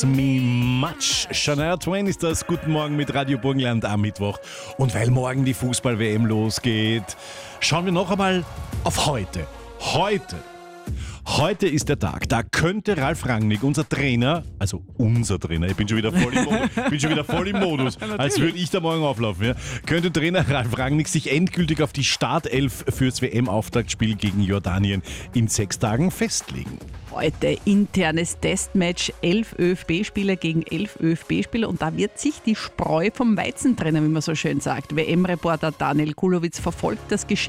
Me much. Shania Twain ist das. Guten Morgen mit Radio Burgenland am Mittwoch. Und weil morgen die Fußball-WM losgeht, schauen wir noch einmal auf heute. Heute ist der Tag, da könnte Ralf Rangnick, unser Trainer, ich bin schon wieder voll im Modus, als würde ich da morgen auflaufen, ja, könnte Trainer Ralf Rangnick sich endgültig auf die Startelf fürs WM-Auftaktspiel gegen Jordanien in 6 Tagen festlegen. Heute internes Testmatch, 11 ÖFB-Spieler gegen 11 ÖFB-Spieler und da wird sich die Spreu vom Weizen trennen, wie man so schön sagt. WM-Reporter Daniel Kulowitz verfolgt das Geschehen.